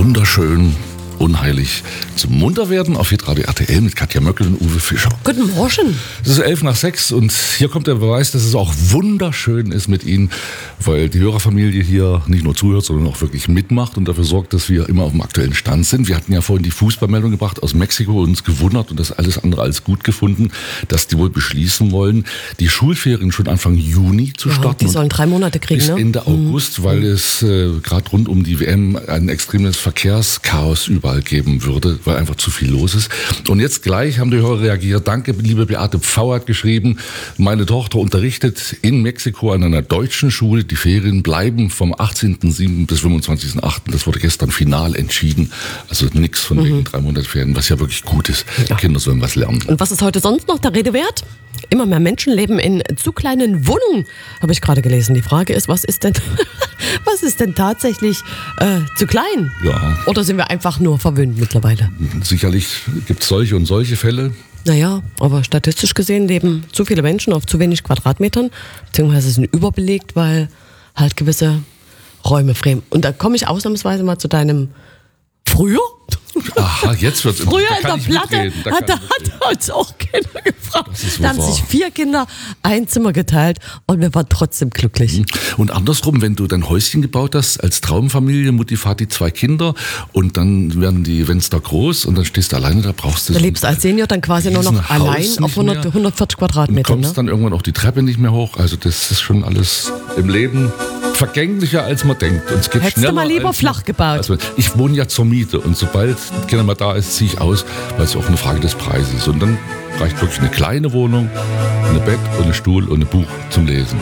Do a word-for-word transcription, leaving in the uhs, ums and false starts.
wunderschön, unheilig zum Munterwerden auf Hitradio R T L mit Katja Möckel und Uwe Fischer. Guten Morgen. Es ist elf nach sechs und hier kommt der Beweis, dass es auch wunderschön ist mit Ihnen, weil die Hörerfamilie hier nicht nur zuhört, sondern auch wirklich mitmacht und dafür sorgt, dass wir immer auf dem aktuellen Stand sind. Wir hatten ja vorhin die Fußballmeldung gebracht aus Mexiko und uns gewundert und das alles andere als gut gefunden, dass die wohl beschließen wollen, die Schulferien schon Anfang Juni zu Ja, starten. die sollen drei Monate kriegen, bis ne? Ende August, weil mhm. es äh, gerade rund um die W M ein extremes Verkehrschaos überall geben würde, weil einfach zu viel los ist. Und jetzt gleich haben die Hörer reagiert. Danke, liebe Beate Pfau hat geschrieben, meine Tochter unterrichtet in Mexiko an einer deutschen Schule. Die Ferien bleiben vom achtzehnten siebten bis fünfundzwanzigsten achten Das wurde gestern final entschieden. Also nichts von mhm. wegen drei Monate Ferien, was ja wirklich gut ist. Ja. Die Kinder sollen was lernen. Und was ist heute sonst noch der Rede wert? Immer mehr Menschen leben in zu kleinen Wohnungen, habe ich gerade gelesen. Die Frage ist, was ist denn, was ist denn tatsächlich äh, zu klein? Ja. Oder sind wir einfach nur verwöhnt mittlerweile? Sicherlich gibt es solche und solche Fälle. Naja, aber statistisch gesehen leben zu viele Menschen auf zu wenig Quadratmetern, beziehungsweise sind überbelegt, weil halt gewisse Räume fremd. Und da komme ich ausnahmsweise mal zu deinem früher? Aha, jetzt wird's Früher in da der Platte hat, hat uns auch Kinder gefragt. Da haben sich vier Kinder ein Zimmer geteilt und wir waren trotzdem glücklich. Und andersrum, wenn du dein Häuschen gebaut hast als Traumfamilie, Mutti, Vati, zwei Kinder und dann werden die Fenster groß und dann stehst du alleine, da brauchst du... Da lebst du als Senior dann quasi nur noch allein auf hundert, hundertvierzig Quadratmetern. Und kommst ne? dann irgendwann auch die Treppe nicht mehr hoch. Also das ist schon alles im Leben vergänglicher, als man denkt. Und es geht Hättest du mal lieber flach gebaut? Also ich wohne ja zur Miete und sobald keiner mehr da ist, ziehe ich aus, weil es auch eine Frage des Preises ist. Und dann reicht wirklich eine kleine Wohnung, ein Bett und ein Stuhl und ein Buch zum Lesen.